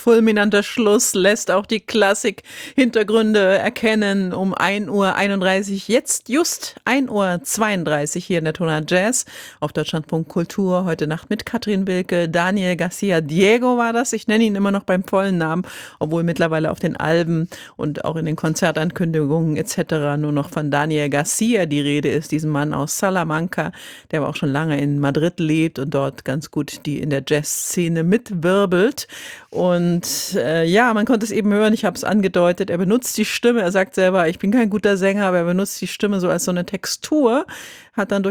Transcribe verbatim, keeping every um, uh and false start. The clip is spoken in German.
fulminanter Schluss lässt auch die Klassik-Hintergründe erkennen. Um ein Uhr einunddreißig, jetzt just ein Uhr zweiunddreißig hier in der Tonart Jazz auf Deutschlandfunk Kultur. Heute Nacht mit Katrin Wilke, Daniel Garcia Diego war das. Ich nenne ihn immer noch beim vollen Namen, obwohl mittlerweile auf den Alben und auch in den Konzertankündigungen et cetera nur noch von Daniel Garcia die Rede ist, diesem Mann aus Salamanca, der aber auch schon lange in Madrid lebt und dort ganz gut die in der Jazzszene mitwirbelt. Und äh, ja, man konnte es eben hören, ich habe es angedeutet, er benutzt die Stimme, er sagt selber, ich bin kein guter Sänger, aber er benutzt die Stimme so als so eine Textur, hat dann durch